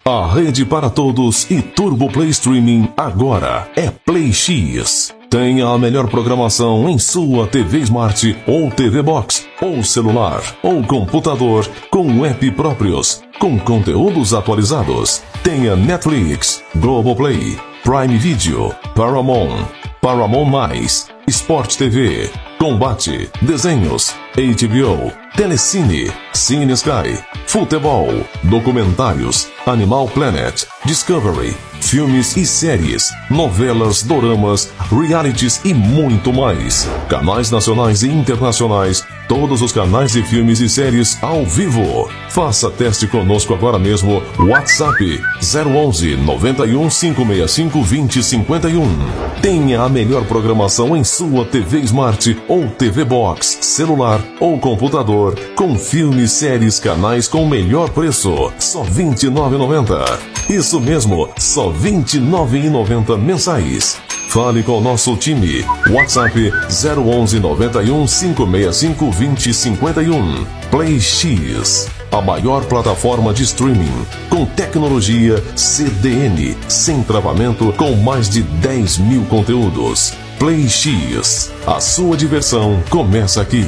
A rede para todos e Turbo Play Streaming agora é Play X. Tenha a melhor programação em sua TV Smart ou TV Box, ou celular, ou computador, com app próprios, com conteúdos atualizados. Tenha Netflix, Globoplay, Prime Video, Paramount+, Sport TV, Combate, Desenhos, HBO, Telecine, Cine Sky, Futebol, Documentários, Animal Planet, Discovery, filmes e séries, novelas, doramas, realities e muito mais. Canais nacionais e internacionais, todos os canais de filmes e séries ao vivo. Faça teste conosco agora mesmo. WhatsApp 011 91 565 2051. Tenha a melhor programação em sua TV Smart ou TV Box, celular ou computador, com filmes, séries, canais com melhor preço. Só R$ 29,90. Isso mesmo, só R$ 29,90 mensais. Fale com o nosso time. WhatsApp 011 91 565 2051. Play X, a maior plataforma de streaming com tecnologia CDN, sem travamento, com mais de 10 mil conteúdos. Play X, a sua diversão começa aqui.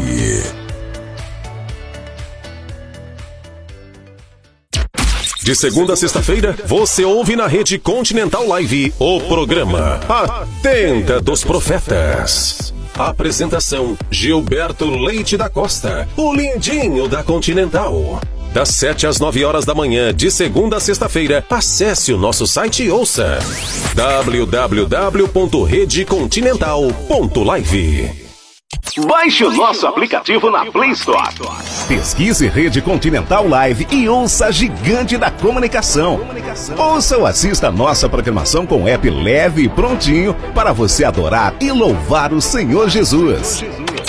De segunda a sexta-feira, você ouve na Rede Continental Live o programa A Tenda dos Profetas. Apresentação: Gilberto Leite da Costa, o lindinho da Continental. Das 7 às 9 horas da manhã, de segunda a sexta-feira, acesse o nosso site e ouça www.redecontinental.live. Baixe o nosso aplicativo na Play Store. Pesquise Rede Continental Live e ouça a gigante da comunicação. Ouça ou assista a nossa programação com app leve e prontinho para você adorar e louvar o Senhor Jesus.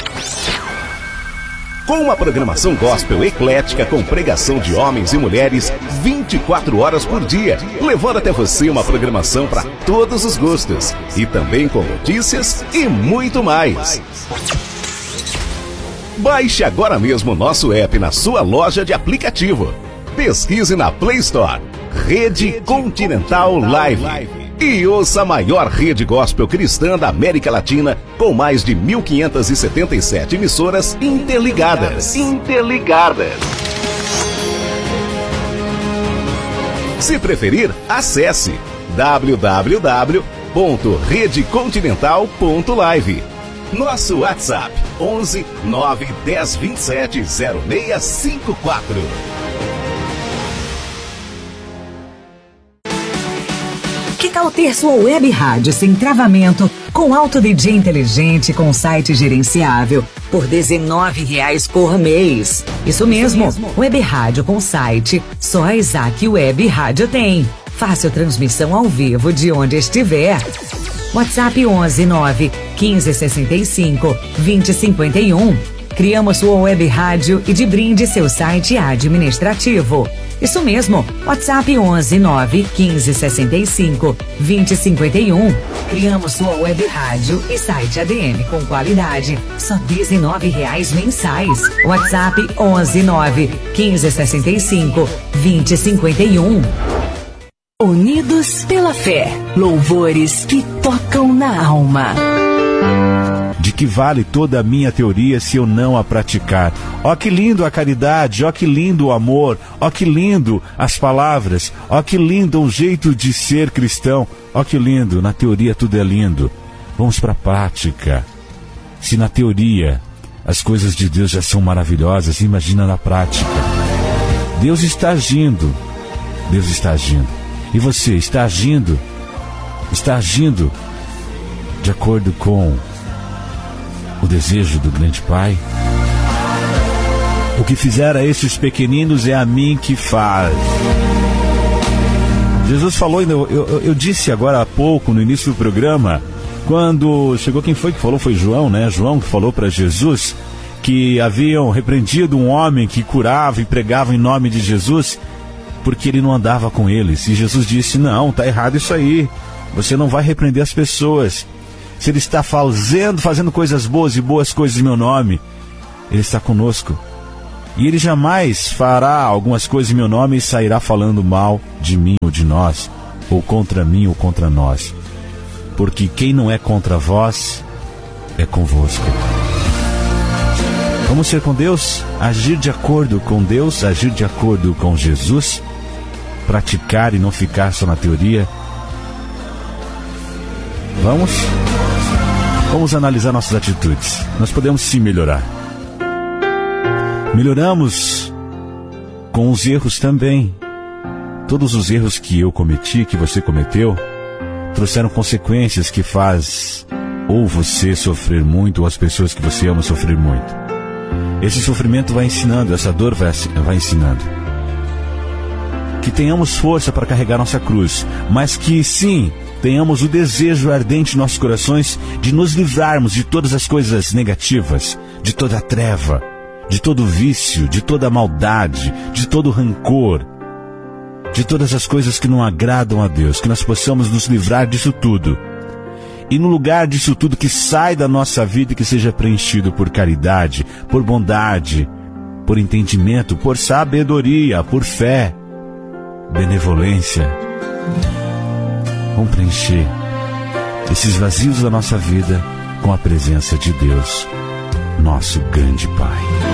Com uma programação gospel eclética com pregação de homens e mulheres 24 horas por dia, levando até você uma programação para todos os gostos e também com notícias e muito mais. Baixe agora mesmo o nosso app na sua loja de aplicativo. Pesquise na Play Store Rede Continental Live e ouça a maior rede gospel cristã da América Latina, com mais de 1.577 emissoras interligadas. Se preferir, acesse www.redecontinental.live. Nosso WhatsApp 11 9 10 27 0654. Que tal ter sua web rádio sem travamento, com alto DJ inteligente, com site gerenciável, por R$19 por mês? Isso mesmo, web rádio com site, só a Isaac Web Rádio tem. Fácil transmissão ao vivo de onde estiver. WhatsApp 11 9 15 65 20 51. Criamos sua web rádio e de brinde seu site administrativo. Isso mesmo, WhatsApp 11 9 15 65 20 51. Criamos sua web rádio e site ADM com qualidade, só R$19 mensais. WhatsApp 11 9 15 65 20 51. Unidos pela fé, louvores que tocam na alma. De que vale toda a minha teoria se eu não a praticar? Ó que lindo a caridade, ó que lindo o amor, ó que lindo as palavras, ó que lindo o jeito de ser cristão, ó que lindo, na teoria tudo é lindo. Vamos para a prática. Se na teoria as coisas de Deus já são maravilhosas, imagina na prática. Deus está agindo. Deus está agindo. E você está agindo? Está agindo de acordo com o desejo do grande Pai? O que fizer a esses pequeninos é a mim que faz. Jesus falou, eu disse agora há pouco, no início do programa, quando chegou, quem foi que falou? Foi João, né? João que falou para Jesus que haviam repreendido um homem que curava e pregava em nome de Jesus, porque ele não andava com eles. E Jesus disse, não, está errado isso aí. Você não vai repreender as pessoas. Se ele está fazendo coisas boas e boas coisas em meu nome, ele está conosco. E ele jamais fará algumas coisas em meu nome e sairá falando mal de mim ou de nós, ou contra mim ou contra nós. Porque quem não é contra vós, é convosco. Vamos ser com Deus, agir de acordo com Deus, agir de acordo com Jesus, praticar e não ficar só na teoria. Vamos analisar nossas atitudes. Nós podemos sim melhorar. Melhoramos com os erros também. Todos os erros que eu cometi, que você cometeu, trouxeram consequências que faz ou você sofrer muito, ou as pessoas que você ama sofrer muito. Esse sofrimento vai ensinando, essa dor vai ensinando. Que tenhamos força para carregar nossa cruz, mas que sim, tenhamos o desejo ardente em nossos corações de nos livrarmos de todas as coisas negativas, de toda a treva, de todo vício, de toda a maldade, de todo o rancor, de todas as coisas que não agradam a Deus, que nós possamos nos livrar disso tudo. E no lugar disso tudo que sai da nossa vida, que seja preenchido por caridade, por bondade, por entendimento, por sabedoria, por fé, benevolência. Vamos preencher esses vazios da nossa vida com a presença de Deus, nosso grande Pai.